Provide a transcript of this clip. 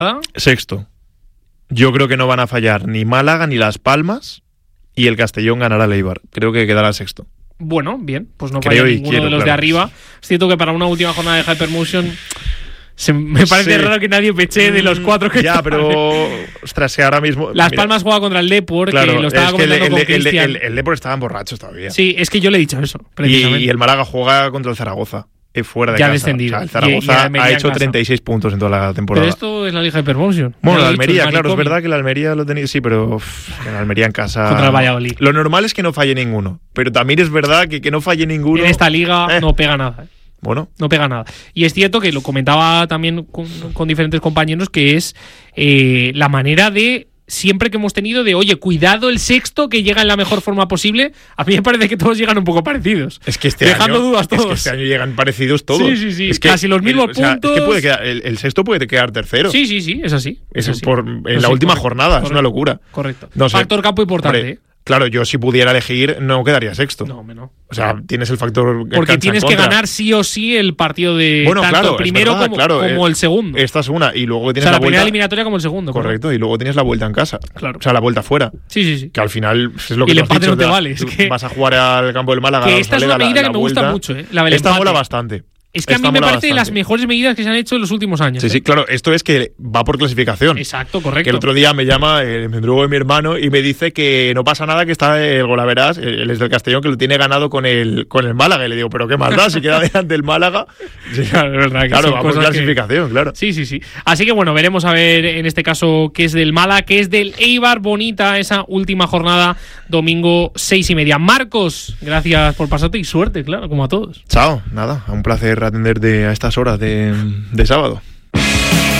Sexto. Yo creo que no van a fallar ni Málaga ni Las Palmas y el Castellón ganará al Eibar. Creo que quedará sexto. Bueno, bien, pues no falla ninguno de los de arriba. Es cierto que para una última jornada de Hypermotion me parece raro que nadie peche de los 4 que ya, pero ostras, que ahora mismo Las Palmas juega contra el Depor, claro, que lo estaba comentando con Cristian. El Depor estaban borrachos todavía. Sí, es que yo le he dicho eso, precisamente. Y el Málaga juega contra el Zaragoza. Fuera de ya casa. descendido. O sea, el Zaragoza ha hecho 36 puntos en toda la temporada. Pero esto es la Liga Hypermotion. Bueno, la Almería, claro, es verdad que la Almería lo tenía. Sí, pero la Almería en casa. Contra el Valladolid. Lo normal es que no falle ninguno. Pero también es verdad que no falle ninguno. En esta liga no pega nada. Bueno. No pega nada. Y es cierto que lo comentaba también con diferentes compañeros, que es la manera de. Siempre que hemos tenido de, oye, cuidado el sexto que llega en la mejor forma posible. A mí me parece que todos llegan un poco parecidos. Es que dejando dudas todos. Es que este año llegan parecidos todos. Sí. Es que casi los mismos puntos. Es que puede quedar, el sexto puede quedar tercero. Sí, es así. En la última jornada, es una locura. Correcto. No sé. Factor campo importante. Hombre, claro, yo si pudiera elegir no quedaría sexto. No. O sea, tienes el factor porque tienes que ganar sí o sí el partido de tanto el primero como el segundo. Esta es una y luego tienes la primera eliminatoria como el segundo. Correcto, y luego tienes la vuelta en casa. Claro. O sea, la vuelta fuera. Sí. Que al final es lo que el empate has dicho, no te vale. Es que vas a jugar al campo del Málaga. Que esta es una medida que me gusta mucho. Esta mola bastante. Es que a mí me parece de las mejores medidas que se han hecho en los últimos años. Sí, claro, esto es que va por clasificación. Exacto, correcto. Que el otro día me llama el mendrugo de mi hermano y me dice que no pasa nada, que está el Golaveras, él es del Castellón, que lo tiene ganado con el Málaga. Y le digo, ¿pero qué más da? Si queda delante el Málaga. Sí, claro, es verdad. Claro, va por clasificación, claro. Sí. Así que bueno, veremos a ver en este caso qué es del Málaga, qué es del Eibar. Bonita esa última jornada, domingo 6:30. Marcos, gracias por pasarte y suerte, claro, como a todos. Chao, nada, un placer atenderte a estas horas de sábado.